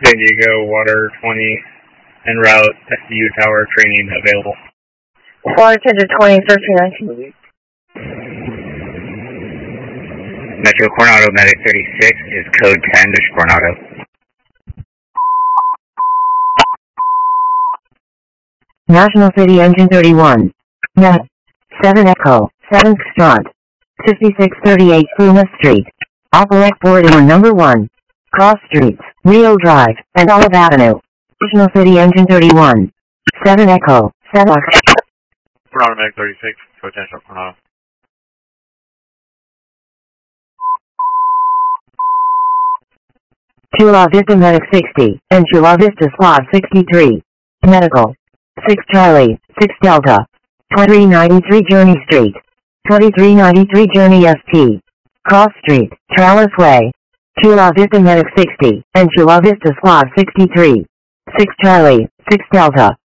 San Diego, water 20, en route, SDU tower training available. Water Tender 20, 1319. Metro Coronado Medic 36 is code 10 to Coronado. National City Engine 31. Net. 7 Echo, 7 Strut. 5638 Fuma Street. Operate Corridor Number 1. Cross Streets, Rio Drive, and Olive Avenue. National City Engine 31. 7 Echo, 7 Coronado Medic 36, code 10 to Coronado. Chula Vista Medic 60, and Chula Vista Squad 63. Medical. 6 Charlie, 6 Delta. 2393 Journey Street. 2393 Journey ST. Cross Street, Trellis Way. Chula Vista Medic 60, and Chula Vista Squad 63. 6 Charlie, 6 Delta.